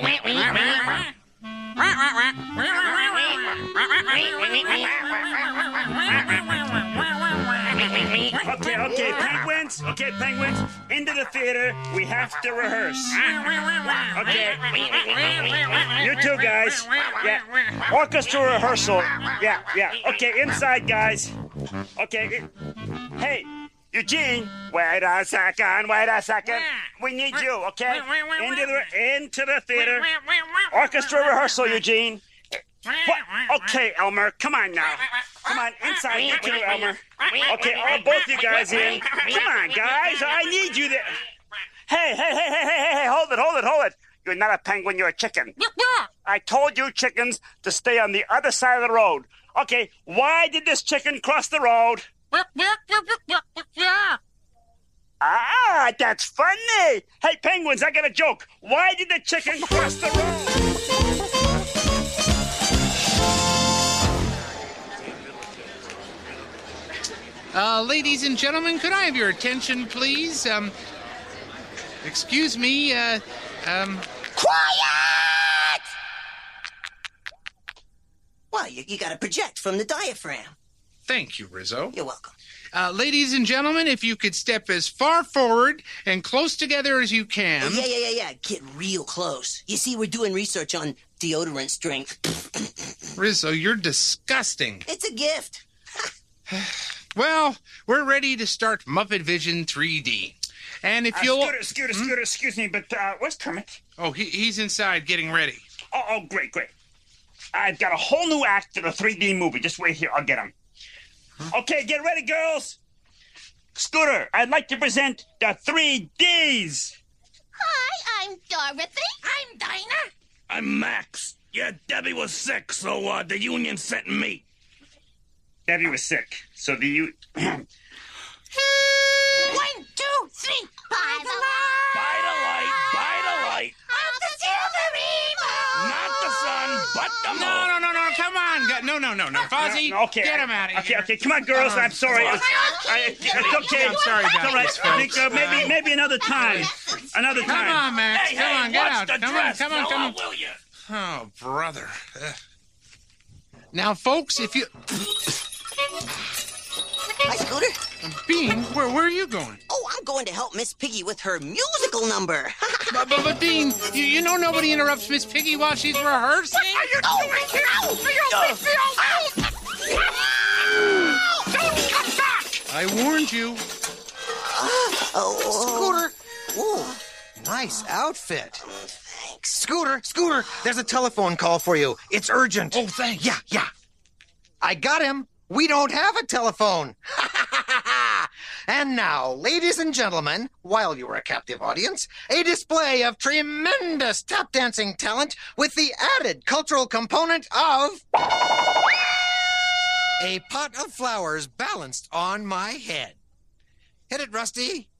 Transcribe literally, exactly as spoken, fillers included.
Okay, okay, penguins. Okay, penguins. Into the theater. We have to rehearse. Okay. You two guys. Yeah. Orchestra rehearsal. Yeah, yeah. Okay, inside, guys. Okay. Hey, Eugene. Wait a second. Wait a second. We need you. Okay. Into the into the theater. Orchestra rehearsal, Eugene. What? Okay, Elmer. Come on now. Come on, inside you too, Elmer. Okay, all both you guys in. Come on, guys. I need you there. Hey, hey, hey, hey, hey, hey, hold it, hold it, hold it. You're not a penguin, you're a chicken. I told you chickens to stay on the other side of the road. Okay, why did this chicken cross the road? Ah, that's funny. Hey, penguins, I got a joke. Why did the chicken cross the road? Uh, ladies and gentlemen, could I have your attention, please? Um, excuse me, uh, um... Quiet! Well, you, you gotta project from the diaphragm. Thank you, Rizzo. You're welcome. Uh, ladies and gentlemen, if you could step as far forward and close together as you can... Oh, yeah, yeah, yeah, yeah. Get real close. You see, we're doing research on deodorant strength. Rizzo, you're disgusting. It's a gift. Well, we're ready to start Muppet Vision three D. And if Uh, you'll... Scooter, Scooter, Hmm? Scooter, excuse me, but uh, where's Kermit? Oh, he, he's inside getting ready. Oh, oh, great, great. I've got a whole new act to the three D movie. Just wait here. I'll get him. Huh? Okay, get ready, girls. Scooter, I'd like to present the three Ds. Hi, I'm Dorothy. I'm Dinah. I'm Max. Yeah, Debbie was sick, so uh, the union sent me. Debbie was sick, so the you. One, two, three. By the light. By the light, by the light. Of the silvery moon. Not the sun, but the moon. No, no, no, no, come on. Go- No, no, no, no. Fozzie, No, okay, get him out of okay, here. okay, come on, girls. I'm sorry. It's, I, it's okay. I'm sorry It's about all right. this, I think, uh, folks. maybe, maybe another time. Another Come time. on, Max. Hey, come hey, on, get watch out. the Come dress, on, come on, come on. fella, will you? Oh, brother. Ugh. Now, folks, if you... Hi, Scooter. Bean, where, where are you going? Oh, I'm going to help Miss Piggy with her musical number. But, but, but Bean, you, you know nobody interrupts Miss Piggy while she's rehearsing? What are you doing here? Are you with me out? Don't come back! I warned you. Oh, Scooter! Ooh, nice outfit. thanks. Scooter, Scooter, there's a telephone call for you. It's urgent. Oh, thanks. Yeah, yeah. I got him. We don't have a telephone. And now, ladies and gentlemen, while you are a captive audience, a display of tremendous tap dancing talent with the added cultural component of a pot of flowers balanced on my head. Hit it, Rusty.